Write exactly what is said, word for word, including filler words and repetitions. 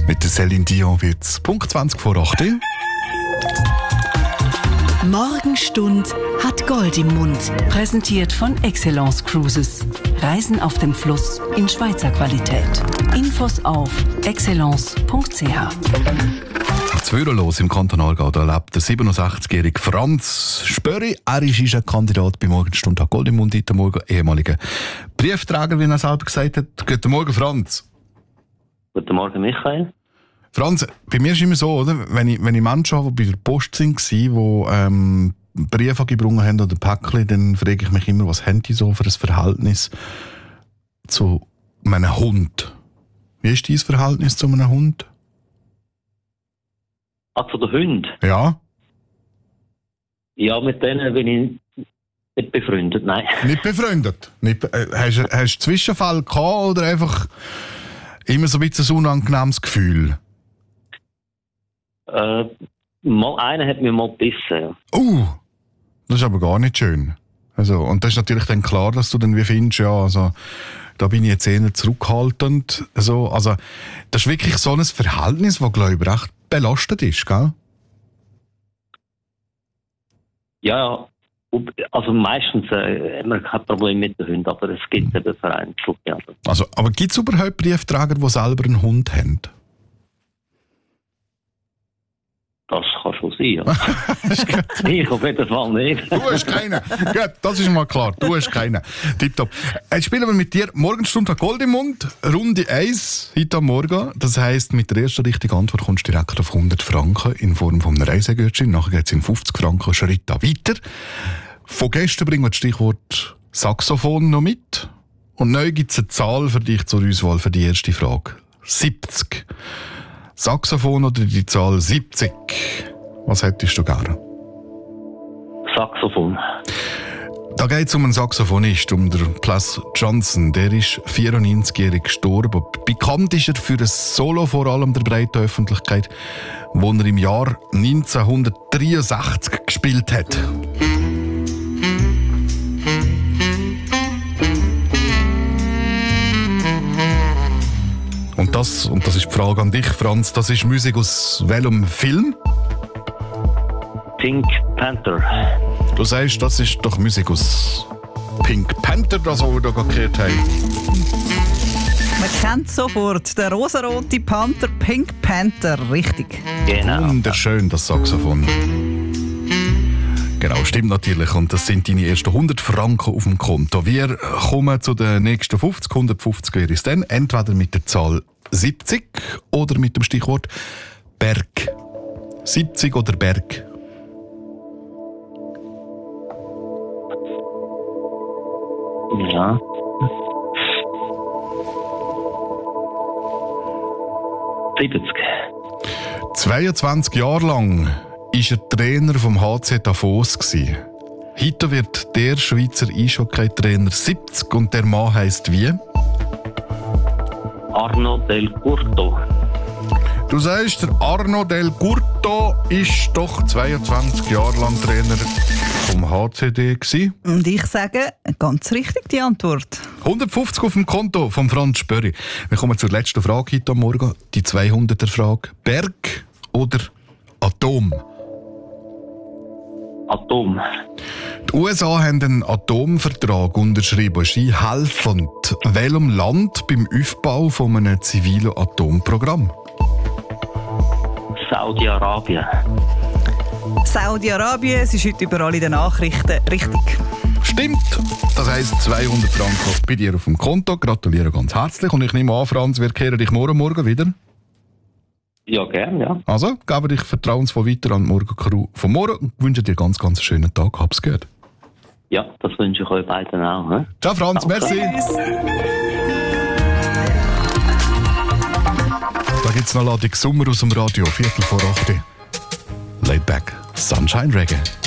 Mit der Céline Dion wird es Punkt zwanzig vor acht. Morgenstund hat Gold im Mund. Präsentiert von Excellence Cruises. Reisen auf dem Fluss in Schweizer Qualität. Infos auf excellence punkt c h. Zwürerlos im Kanton Aargau, da lebt der siebenundsechzigjährige Franz Spöri. Er ist ein Kandidat bei Morgenstund hat Gold im Mund heute Morgen, ehemaliger Briefträger, wie er selber gesagt hat. Guten Morgen, Franz. Guten Morgen, Michael. Franz, bei mir ist es immer so, oder? Wenn ich, wenn ich Menschen habe, die bei der Post waren, die ähm, Briefe gebrungen haben oder Päckchen, dann frage ich mich immer, was haben die so für ein Verhältnis zu einem Hund? Wie ist dein Verhältnis zu einem Hund? Ah, zu den Hunden? Ja. Ja, mit denen bin ich nicht befreundet, nein. Nicht befreundet? Nicht be- äh, hast du hast du Zwischenfälle gehabt oder einfach immer so ein bisschen ein unangenehmes Gefühl? Äh, mal, einer hat mich mal gebissen, ja. Uh, das ist aber gar nicht schön. Also, und das ist natürlich dann klar, dass du dann wie findest, ja, also, da bin ich jetzt eher zurückhaltend. Also, also, das ist wirklich so ein Verhältnis, das, glaube ich, recht belastet ist, gell? Ja, also meistens äh, haben wir kein Problem mit den Hunden, aber es gibt eben vereinzelt, ja. Also, aber gibt es überhaupt Briefträger, die selber einen Hund haben? Das kann schon sein, ja. Ich auf jeden Fall nicht. Du hast keinen. Gut, das ist mal klar. Du hast keinen. Tipptopp. Jetzt spielen wir mit dir Morgenstund hat Gold im Mund. Runde eins heute am Morgen. Das heisst, mit der ersten richtigen Antwort kommst du direkt auf hundert Franken in Form von einem Reisegutschein. Nachher geht es in fünfzig Franken Schritt weiter. Von gestern bringen wir das Stichwort Saxophon noch mit. Und neu gibt es eine Zahl für dich zur Auswahl für die erste Frage. siebzig. Saxophon oder die Zahl siebzig? Was hättest du gerne? Saxophon. Da geht es um einen Saxophonist, um den Plas Johnson. Der ist vierundneunzigjährig gestorben. Bekannt ist er für ein Solo, vor allem der breiten Öffentlichkeit, das er im Jahr neunzehnhundertdreiundsechzig gespielt hat. Und das, und das ist die Frage an dich, Franz, das ist Musik aus welchem Film? Pink Panther. Du sagst, das ist doch Musik aus Pink Panther, das wir da gehört haben. Man kennt sofort den rosarote Panther, Pink Panther, richtig. Genau. Wunderschön, das Saxophon. Genau, stimmt natürlich. Und das sind deine ersten hundert Franken auf dem Konto. Wir kommen zu den nächsten fünfzig. hundertfünfzig wäre es dann. Entweder mit der Zahl siebzig oder mit dem Stichwort Berg. siebzig oder Berg? Ja. siebzig. zweiundzwanzig Jahre lang war er Trainer vom H C Davos. Heute wird der Schweizer Eishockey-Trainer siebzig und der Mann heisst wie? Arno Del Curto. Du sagst, der Arno Del Curto ist doch zweiundzwanzig Jahre lang Trainer vom H C D gewesen. Und ich sage, ganz richtig die Antwort. hundertfünfzig auf dem Konto von Franz Spöri. Wir kommen zur letzten Frage heute am Morgen, die zweihunderter Frage. Berg oder Atom? Atom. Die U S A haben einen Atomvertrag unterschrieben. Sie helfen welchem Land beim Aufbau von einem zivilen Atomprogramm? Saudi-Arabien. Saudi-Arabien, es ist heute überall in den Nachrichten. Richtig. Stimmt. Das heisst zweihundert Franken bei dir auf dem Konto. Gratuliere ganz herzlich. Und ich nehme an, Franz, wir kehren dich morgen Morgen wieder. Ja, gern, ja. Also, gebe dich vertrauensvoll weiter an die Morgen-Crew von morgen und wünsche dir ganz, ganz einen schönen Tag. Hab's gehört. Ja, das wünsche ich euch beiden auch. He? Ciao, Franz. Danke. Merci. Da gibt's noch Ladung Sommer aus dem Radio. Viertel vor acht. Laid back. Sunshine Reggae.